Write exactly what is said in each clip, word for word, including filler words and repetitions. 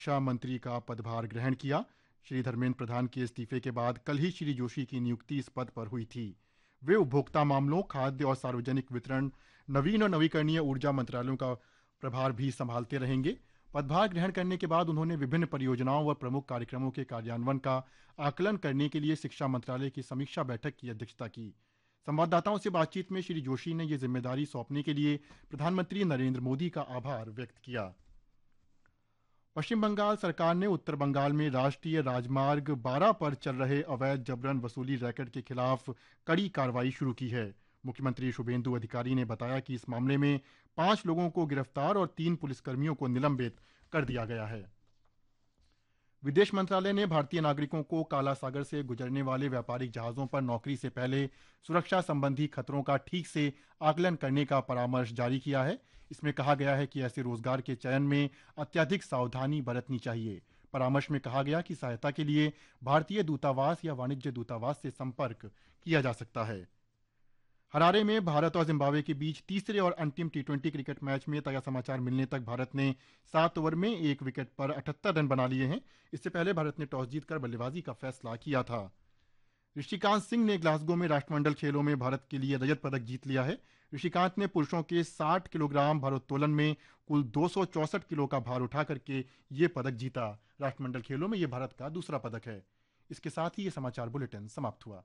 शिक्षा मंत्री का पदभार ग्रहण किया। श्री धर्मेंद्र प्रधान के इस्तीफे के बाद कल ही श्री जोशी की नियुक्ति इस पद पर हुई थी। वे उपभोक्ता मामलों, खाद्य और सार्वजनिक वितरण, नवीन और नवीकरणीय ऊर्जा मंत्रालयों का प्रभार भी संभालते रहेंगे। पदभार ग्रहण करने के बाद उन्होंने विभिन्न परियोजनाओं व प्रमुख कार्यक्रमों के कार्यान्वयन का आकलन करने के लिए शिक्षा मंत्रालय की समीक्षा बैठक की अध्यक्षता की। संवाददाताओं से बातचीत में श्री जोशी ने यह जिम्मेदारी सौंपने के लिए प्रधानमंत्री नरेंद्र मोदी का आभार व्यक्त किया। पश्चिम बंगाल सरकार ने उत्तर बंगाल में राष्ट्रीय राजमार्ग बारह पर चल रहे अवैध जबरन वसूली रैकेट के खिलाफ कड़ी कार्रवाई शुरू की है। मुख्यमंत्री शुभेंदु अधिकारी ने बताया कि इस मामले में पांच लोगों को गिरफ्तार और तीन पुलिसकर्मियों को निलंबित कर दिया गया है। विदेश मंत्रालय ने भारतीय नागरिकों को काला सागर से गुजरने वाले व्यापारिक जहाजों पर नौकरी से पहले सुरक्षा संबंधी खतरों का ठीक से आकलन करने का परामर्श जारी किया है। इसमें कहा गया है कि ऐसे रोजगार के चयन में अत्यधिक सावधानी बरतनी चाहिए। परामर्श में कहा गया कि सहायता के लिए भारतीय दूतावास या वाणिज्य दूतावास से संपर्क किया जा सकता है। हरारे में भारत और जिम्बाब्वे के बीच तीसरे और अंतिम टी ट्वेंटी क्रिकेट मैच में ताजा समाचार मिलने तक भारत ने सात ओवर में एक विकेट पर अठहत्तर रन बना लिए हैं। इससे पहले भारत ने टॉस जीतकर बल्लेबाजी का फैसला किया था। ऋषिकांत सिंह ने ग्लासगो में राष्ट्रमंडल खेलों में भारत के लिए रजत पदक जीत लिया है। ऋषिकांत ने पुरुषों के साठ किलोग्राम भारोत्तोलन में कुल दो सौ चौसठ किलो का भार उठा करके ये पदक जीता। राष्ट्रमंडल खेलों में ये भारत का दूसरा पदक है। इसके साथ ही ये समाचार बुलेटिन समाप्त हुआ।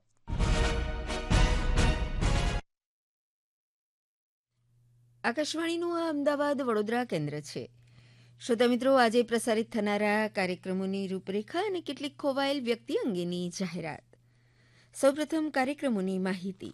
આકાશવાણીનું આ અમદાવાદ વડોદરા કેન્દ્ર છે. શ્રોતા મિત્રો, આજે પ્રસારિત થનારા કાર્યક્રમોની રૂપરેખા અને કેટલીક ખોવાયેલ વ્યક્તિ અંગેની જાહેરાત. સૌપ્રથમ કાર્યક્રમોની માહિતી.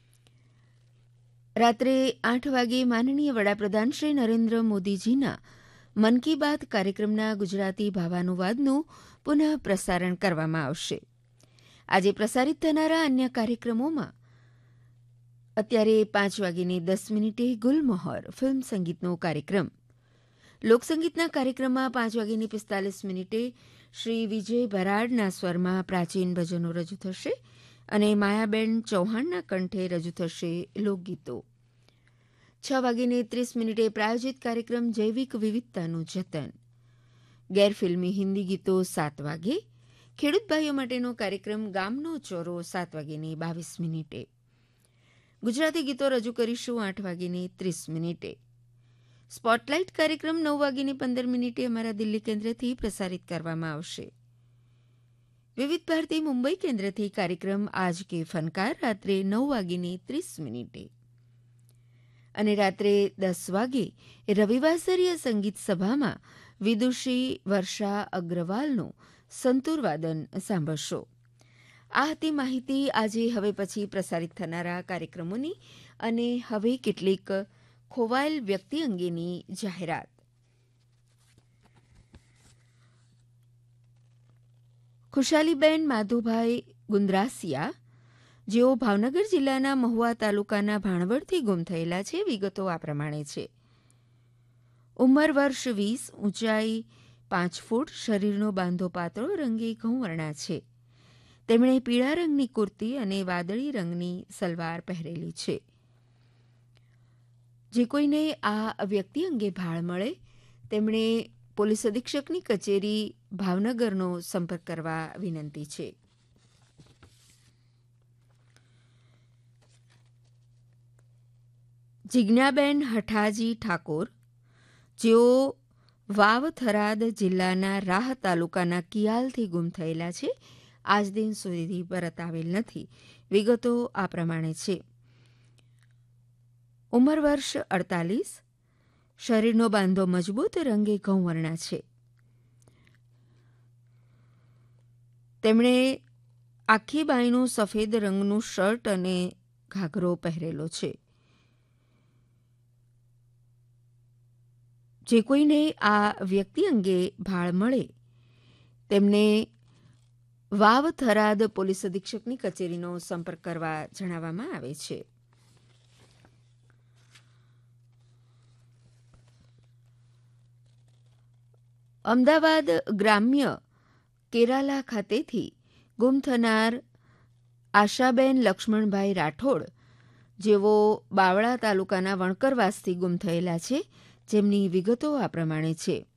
રાત્રે આઠ વાગે માનનીય વડાપ્રધાન શ્રી નરેન્દ્ર મોદીજીના મન કી બાત કાર્યક્રમના ગુજરાતી ભાવાનુવાદનું પુનઃ પ્રસારણ કરવામાં આવશે. આજે પ્રસારિત થનારા અન્ય કાર્યક્રમોમાં અત્યારે પાંચ વાગ્યાની દસ મિનિટે ગુલમોહર ફિલ્મ સંગીતનો કાર્યક્રમ, લોકસંગીતના કાર્યક્રમમાં પાંચ વાગ્યાની પિસ્તાલીસ મિનિટે શ્રી વિજય ભરાડના સ્વરમાં પ્રાચીન ભજનો રજૂ થશે અને માયાબેન ચૌહાણના કંઠે રજૂ થશે લોકગીતો. છ વાગ્યાને ત્રીસ મિનિટે પ્રાયોજિત કાર્યક્રમ જૈવિક વિવિધતાનું જતન, ગેરફિલ્મી હિન્દી ગીતો સાત વાગે, ખેડૂત ભાઈઓ માટેનો કાર્યક્રમ ગામનો ચોરો સાત વાગ્યાની બાવીસ મિનિટે, ગુજરાતી ગીતો રજૂ કરીશું આઠ વાગ્યાની ત્રીસ મિનિટે. સ્પોટલાઇટ કાર્યક્રમ નવ વાગ્યાની પંદર મિનિટે અમારા દિલ્હી કેન્દ્રથી પ્રસારિત કરવામાં આવશે. વિવિધ ભારતી મુંબઈ કેન્દ્રથી કાર્યક્રમ આજ કે ફનકાર રાત્રે નવ વાગ્યાની ત્રીસ મિનિટે અને રાત્રે દસ વાગે રવિવાસરીય સંગીત સભામાં વિદુષી વર્ષા અગ્રવાલનું સંતૂર વાદન સાંભળશો. આ હતી માહિતી આજે હવે પછી પ્રસારિત થનારા કાર્યક્રમોની. અને હવે કેટલીક ખોવાયેલ વ્યક્તિ અંગેની જાહેરાત. ખુશાલીબેન માધુભાઈ ગુંદરાસિયા, જેઓ ભાવનગર જિલ્લાના મહુવા તાલુકાના ભાણવડથી ગુમ થયેલા છે, વિગતો આ પ્રમાણે છે. ઉંમર વર્ષ વીસ, ઊંચાઈ પાંચ ફૂટ, શરીરનો બાંધો પાતળો, રંગે ઘઉં વર્ણા છે. તેમણે પીળા રંગની કુર્તી અને વાદળી રંગની સલવાર પહેરેલી છે. જે કોઈને આ વ્યક્તિ અંગે ભાળ મળે તેમણે પોલીસ અધિક્ષકની કચેરી ભાવનગરનો સંપર્ક કરવા વિનંતી છે. જિજ્ઞાબેન હઠાજી ઠાકોર, જેઓ વાવ થરાદ જિલ્લાના રાહ તાલુકાના કિયાલથી ગુમ થયેલા છે, આજ દિન સુધી પરત આવેલ નથી. વિગતો આ પ્રમાણે છે. ઉંમર વર્ષ અડતાલીસ, શરીરનો બાંધો મજબૂત, રંગે ઘઉં વર્ણા છે. તેમણે આખી બાઈનું સફેદ રંગનું શર્ટ અને ઘાઘરો પહેરેલો છે. જે કોઈને આ વ્યક્તિ અંગે ભાળ મળે તેમને વાવ થરાદ પોલીસ અધિક્ષકની કચેરીનો સંપર્ક કરવા જણાવવામાં આવે છે. અમદાવાદ ગ્રામ્ય કેરાલા ખાતેથી ગુમ થનાર આશાબેન લક્ષ્મણભાઈ રાઠોડ, જેઓ બાવળા તાલુકાના વણકરવાસથી ગુમ થયેલા છે, જેમની વિગતો આ પ્રમાણે છે.